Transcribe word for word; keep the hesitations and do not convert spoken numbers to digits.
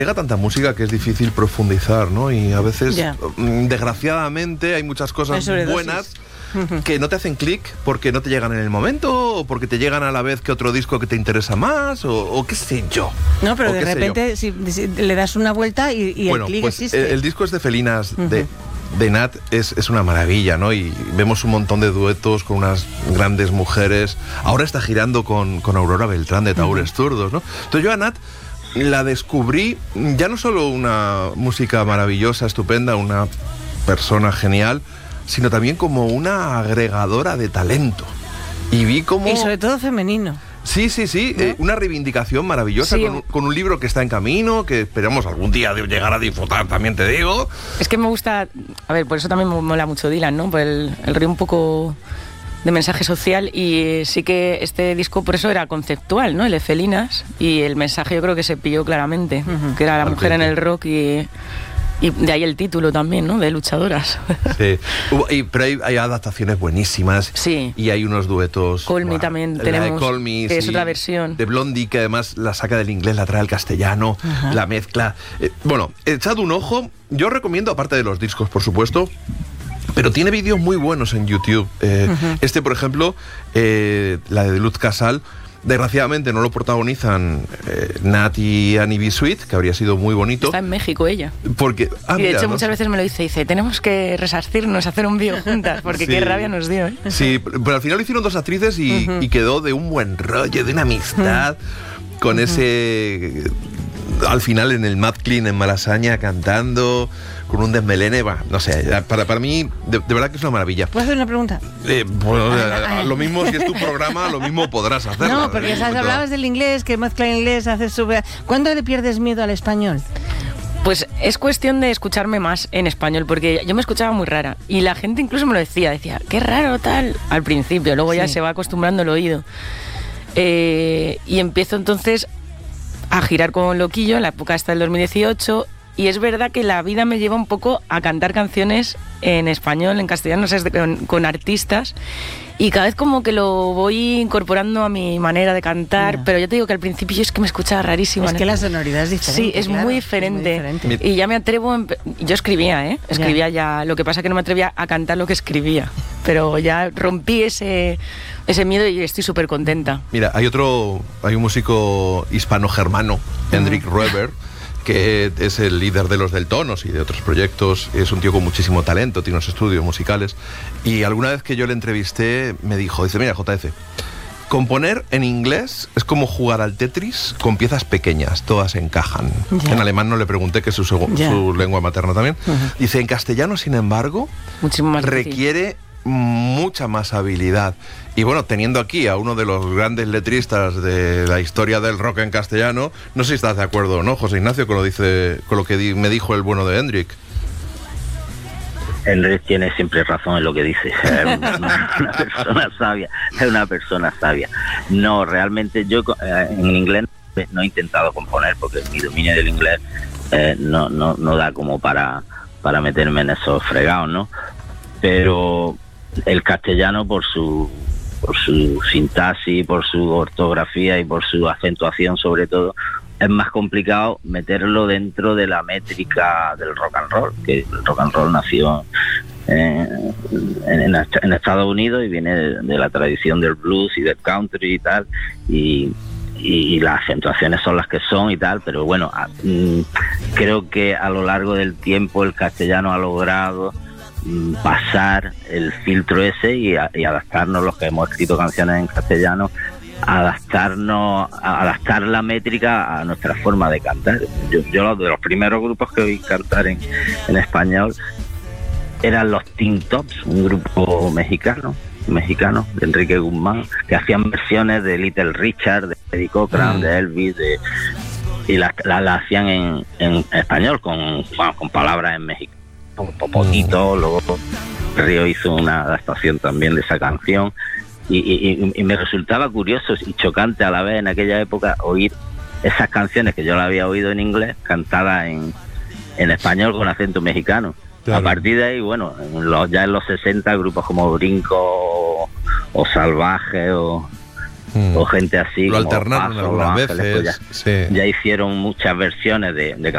Llega tanta música que es difícil profundizar, ¿no? Y a veces, yeah. desgraciadamente, hay muchas cosas buenas que no te hacen clic porque no te llegan en el momento, o porque te llegan a la vez que otro disco que te interesa más, o, o qué sé yo. No, pero de repente si, si le das una vuelta y, y bueno, el clic pues existe. El, el disco es de Felinas, uh-huh. de, de Nat, es, es una maravilla, ¿no? Y vemos un montón de duetos con unas grandes mujeres. Ahora está girando con, con Aurora Beltrán de Tahures uh-huh. Zurdos, ¿no? Entonces yo a Nat la descubrí, ya no solo una música maravillosa, estupenda, una persona genial, sino también como una agregadora de talento. Y vi como... Y sobre todo femenino. Sí, sí, sí, ¿no? eh, una reivindicación maravillosa, sí. con, un, con un libro que está en camino, que esperamos algún día de llegar a disfrutar, también te digo. Es que me gusta, a ver, por eso también me mola mucho Dylan, ¿no? Por el, el río un poco de mensaje social, y sí que este disco por eso era conceptual, ¿no? El de Felinas, y el mensaje yo creo que se pilló claramente, uh-huh. que era la mujer en el rock, y... Y de ahí el título también, ¿no? De Luchadoras. Sí, y, pero hay, hay adaptaciones buenísimas. Sí. Y hay unos duetos. Call Me bueno, también tenemos, de Call Me, que sí, es otra versión. De Blondie, que además la saca del inglés, la trae al castellano, uh-huh. la mezcla. Eh, bueno, echad un ojo. Yo recomiendo, aparte de los discos, por supuesto, pero tiene vídeos muy buenos en YouTube. Eh, uh-huh. Este, por ejemplo, eh, la de Luz Casal, desgraciadamente no lo protagonizan eh, Nat y Annie B. Sweet, que habría sido muy bonito. Está en México ella. Porque, ah, y de mira, hecho no muchas sé. veces me lo dice, dice, tenemos que resarcirnos, hacer un vídeo juntas, porque sí. qué rabia nos dio, ¿eh? Sí, pero al final lo hicieron dos actrices y, uh-huh. y quedó de un buen rollo, de una amistad, uh-huh. con uh-huh. ese... Al final en el Mad Clean en Malasaña cantando con un desmelene, bah, no sé, para, para mí de, de verdad que es una maravilla. ¿Puedo hacer una pregunta? Eh, bueno, a, a, lo mismo si es tu programa, lo mismo podrás hacerlo. No, porque ¿sabes? Hablabas del inglés, que mezcla inglés, haces su... ¿Cuándo le pierdes miedo al español? Pues es cuestión de escucharme más en español, porque yo me escuchaba muy rara y la gente incluso me lo decía, decía, qué raro tal, al principio, luego ya sí. se va acostumbrando el oído. Eh, y empiezo entonces a girar con Loquillo en la época esta del dos mil dieciocho, y es verdad que la vida me lleva un poco a cantar canciones en español, en castellano, no sé, con, con artistas, y cada vez como que lo voy incorporando a mi manera de cantar, yeah. pero yo te digo que al principio yo es que me escuchaba rarísimo. Es ¿no? que la sonoridad es diferente. Sí, es, claro, muy, diferente. es muy diferente. Y ya me atrevo, en, yo escribía, ¿eh? Escribía yeah. ya, lo que pasa es que no me atrevía a cantar lo que escribía, pero ya rompí ese... ese miedo y estoy súper contenta. Mira, hay otro, hay un músico hispano-germano, uh-huh. Hendrik Roeber, que es el líder de los Deltonos y de otros proyectos. Es un tío con muchísimo talento, tiene unos estudios musicales. Y alguna vez que yo le entrevisté, me dijo, dice, mira, J F, componer en inglés es como jugar al Tetris con piezas pequeñas, todas encajan. Yeah. En alemán no le pregunté, que es su, segu- yeah. su lengua materna también. Uh-huh. Dice, en castellano, sin embargo, muchísimo más requiere... difícil. Mucha más habilidad. Y bueno, teniendo aquí a uno de los grandes letristas de la historia del rock en castellano, no sé si estás de acuerdo o no, José Ignacio, con lo, dice, con lo que di, me dijo el bueno de Hendrik. Hendrik tiene siempre razón en lo que dice. Es una, una persona sabia, es una persona sabia. No, realmente yo eh, en inglés no he intentado componer porque mi dominio del inglés eh, no, no, no da como para, para meterme en esos fregados, ¿no? Pero el castellano, por su por su sintaxis, por su ortografía y por su acentuación sobre todo, es más complicado meterlo dentro de la métrica del rock and roll, que el rock and roll nació eh, en, en Estados Unidos y viene de, de la tradición del blues y del country y tal, y, y las acentuaciones son las que son y tal, pero bueno, a, mm, creo que a lo largo del tiempo el castellano ha logrado pasar el filtro ese y, a, y adaptarnos, los que hemos escrito canciones en castellano, adaptarnos, a adaptar la métrica a nuestra forma de cantar. Yo, yo de los primeros grupos que oí cantar en, en español eran los Teen Tops, un grupo mexicano, mexicano de Enrique Guzmán, que hacían versiones de Little Richard, de Eddie Cochran, mm. de Elvis, de, y las la, la hacían en, en español con, bueno, con palabras en mexicano. Popotito, luego Río hizo una adaptación también de esa canción y, y, y me resultaba curioso y chocante a la vez en aquella época oír esas canciones que yo las había oído en inglés cantadas en, en español con acento mexicano. Claro. A partir de ahí, bueno, en los, ya en los sesenta grupos como Brinco o, o Salvaje o, mm. o gente así, lo como alternaron Paso, algunas Ángeles, veces, pues ya, sí. ya hicieron muchas versiones de, de